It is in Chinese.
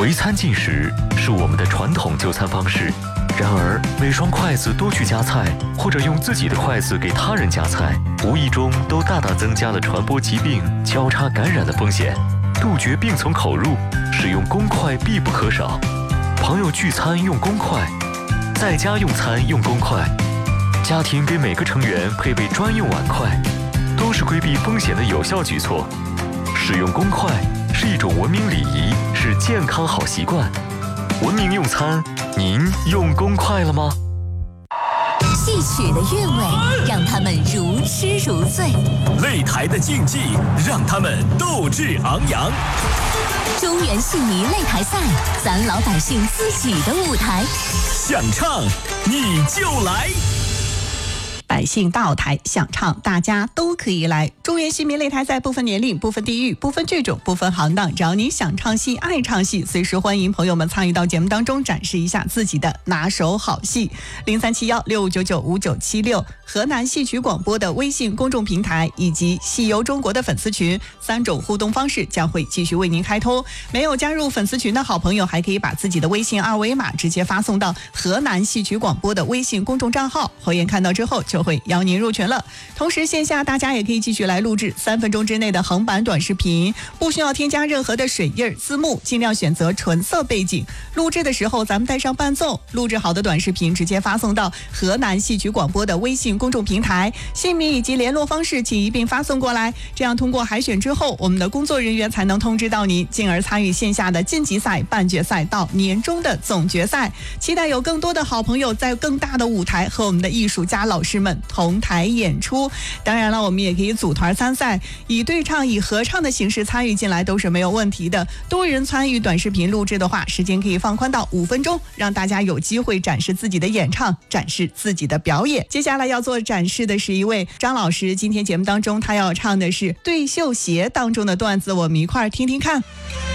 围餐进食是我们的传统就餐方式，然而每双筷子多去夹菜，或者用自己的筷子给他人夹菜，无意中都大大增加了传播疾病、交叉感染的风险。杜绝病从口入，使用公筷必不可少。朋友聚餐用公筷，在家用餐用公筷，家庭给每个成员配备专用碗筷，都是规避风险的有效举措。使用公筷是一种文明礼仪，是健康好习惯。文明用餐，您用公筷了吗？ 戏曲的韵味让他们如痴如醉， 擂台的竞技让他们斗志昂扬。 中原戏迷擂台赛，咱老百姓自己的舞台， 想唱你就来。 百姓大舞台，想唱大家都可以来。中原戏迷擂台赛不分年龄、不分地域、不分剧种、不分行当，只要你想唱戏、爱唱戏，随时欢迎朋友们参与到节目当中，展示一下自己的拿手好戏。037165995976河南戏曲广播的微信公众平台以及戏游中国的粉丝群3种互动方式将会继续为您开通。没有加入粉丝群的好朋友，还可以把自己的微信二维码直接发送到河南戏曲广播的微信公众账号，侯爷看到之后就会邀您入群了。同时线下大家也可以继续来录制3分钟之内的横版短视频，不需要添加任何的水印字幕，尽量选择纯色背景。录制的时候咱们带上伴奏，录制好的短视频直接发送到河南戏曲广播的微信公众平台，姓名以及联络方式请一并发送过来，这样通过海选之后，我们的工作人员才能通知到您，进而参与线下的晋级赛、半决赛到年终的总决赛。期待有更多的好朋友在更大的舞台和我们的艺术家老师们同台演出。当然了，我们也可以组团参赛，以对唱、以合唱的形式参与进来都是没有问题的。多人参与短视频录制的话，时间可以放宽到5分钟，让大家有机会展示自己的演唱，展示自己的表演。接下来要做展示的是一位张老师，今天节目当中他要唱的是《对绣鞋》当中的段子，我们一块儿听听看。